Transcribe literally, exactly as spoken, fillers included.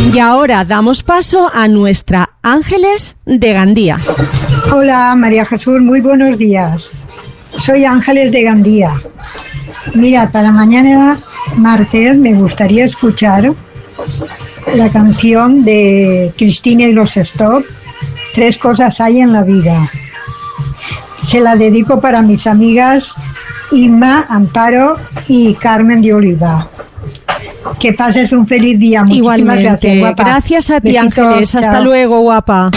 Y ahora damos paso a nuestra Ángeles de Gandía. Hola María Jesús, muy buenos días. Soy Ángeles de Gandía. Mira, para mañana martes me gustaría escuchar la canción de Cristina y los Stop, Tres cosas hay en la vida. Se la dedico para mis amigas Inma, Amparo y Carmen de Oliva. Que pases un feliz día. Muchísimas Igualmente. gracias, guapa. Gracias a ti, Besitos, Ángeles. Hasta chao. luego, guapa.